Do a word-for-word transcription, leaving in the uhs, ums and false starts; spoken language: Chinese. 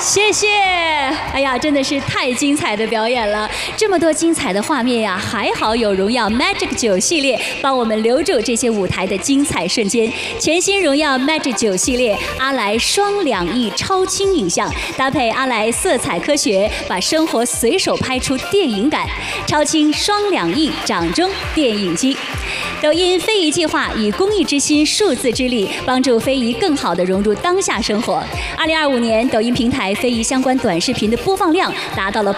谢谢。哎呀，真的是太精彩的表演了，这么多精彩的画面呀！还好有荣耀 Magic 九系列帮我们留住这些舞台的精彩瞬间。全新荣耀 Magic 九系列，阿莱双两亿超清影像，搭配阿莱色彩科学，把生活随手拍出电影感。超清双两亿掌中电影机。抖音非遗计划以公益之心、数字之力，帮助非遗更好地融入当下生活。二零二五年，抖音平台非遗相关短视频的播放量达到了